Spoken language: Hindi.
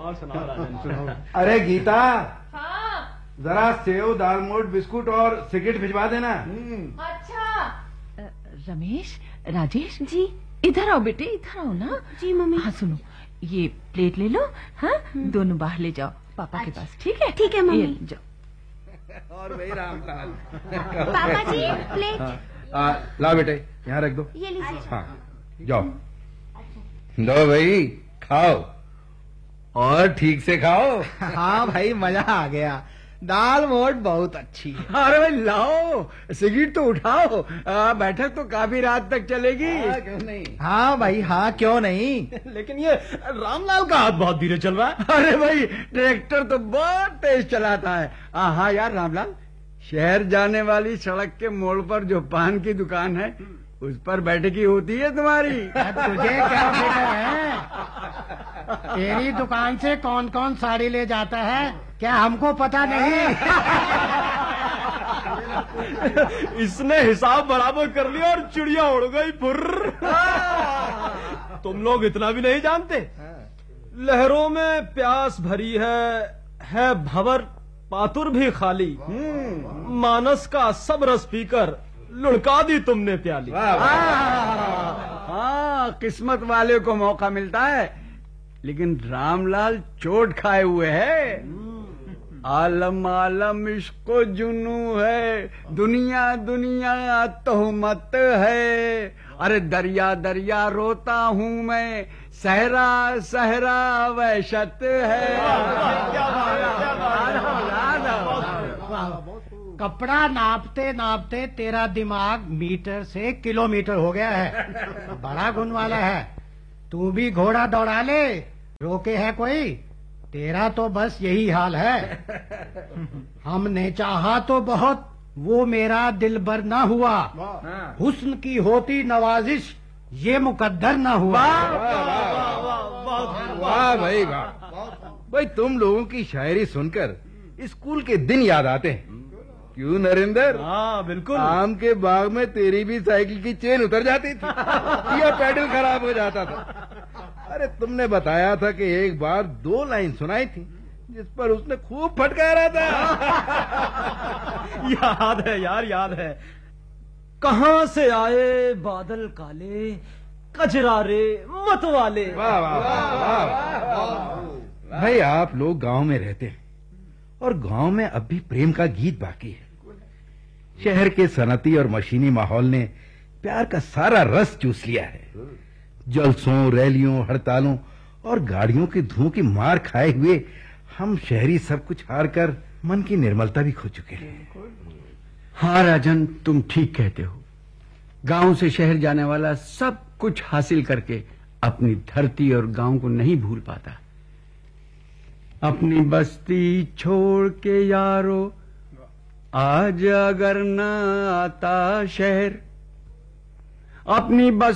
और सुनाओ राजन। अरे गीता, हाँ। जरा सेव, दालमोट, बिस्कुट और सिगरेट भिजवा देना। अच्छा। रमेश, राजेश जी, इधर आओ बेटे, इधर आओ ना। जी मम्मी। हाँ सुनो, ये प्लेट ले लो। हाँ, दोनों बाहर ले जाओ पापा के पास। ठीक है? ठीक है मम्मी। जाओ। और भाई रामलाल। पापा जी प्लेट। ला बेटे, यहाँ रख दो। ये लीजिए। हाँ, जाओ दो भाई, खाओ और ठीक से खाओ। हाँ भाई, मजा आ गया। दाल मोट बहुत अच्छी है। अरे भाई लाओ, सिगरेट तो उठाओ। बैठक तो काफी रात तक चलेगी। क्यों नहीं? हाँ भाई हाँ, क्यों नहीं। लेकिन ये रामलाल का हाथ बहुत धीरे चल रहा है। अरे भाई, ट्रैक्टर तो बहुत तेज चलाता है। हाँ यार रामलाल, शहर जाने वाली सड़क के मोड़ पर जो पान की दुकान है, उस पर बैठकी होती है तुम्हारी। तुझे क्या फिक्र है? तेरी दुकान से कौन कौन साड़ी ले जाता है, क्या हमको पता नहीं? इसने हिसाब बराबर कर लिया और चिड़िया उड़ गई फुर्र। तुम लोग इतना भी नहीं जानते, लहरों में प्यास भरी है भंवर पातुर भी खाली। मानस का सब रस पीकर लुढ़का दी तुमने प्याली। हाँ, किस्मत वाले को मौका मिलता है, लेकिन रामलाल चोट खाए हुए है। आलम आलम इसको जुनू है, दुनिया दुनिया तोहमत है। अरे दरिया दरिया रोता हूँ मैं, सहरा सहरा वहशत है। कपड़ा नापते नापते तेरा दिमाग मीटर से किलोमीटर हो गया है। बड़ा गुण वाला है। तू भी घोड़ा दौड़ा ले, रोके है कोई? तेरा तो बस यही हाल है। हमने चाहा तो बहुत, वो मेरा दिलबर ना हुआ। हुस्न की होती नवाजिश, ये मुकद्दर ना हुआ। वाह भाई वाह। भाई तुम लोगों की शायरी सुनकर स्कूल के दिन याद आते हैं। क्यों नरेंद्र? हाँ बिल्कुल। आम के बाग में तेरी भी साइकिल की चेन उतर जाती थी या पैडल खराब हो जाता था। अरे तुमने बताया था कि एक बार 2 लाइन सुनाई थी जिस पर उसने खूब फटकारा था। याद है यार, याद है। कहाँ से आए बादल काले, कजरारे मत वाले। वाह वाह वाह वाह। भाई आप लोग गांव में रहते हैं और गांव में अब भी प्रेम का गीत बाकी है। शहर के सनती और मशीनी माहौल ने प्यार का सारा रस चूस लिया है। जलसों, रैलियों, हड़तालों और गाड़ियों के धुओं की मार खाए हुए हम शहरी सब कुछ हार कर मन की निर्मलता भी खो चुके हैं। हाँ राजन, तुम ठीक कहते हो। गांव से शहर जाने वाला सब कुछ हासिल करके अपनी धरती और गांव को नहीं भूल पाता। अपनी बस्ती छोड़ के यारो, आज अगर न आता शहर, अपनी बस्ती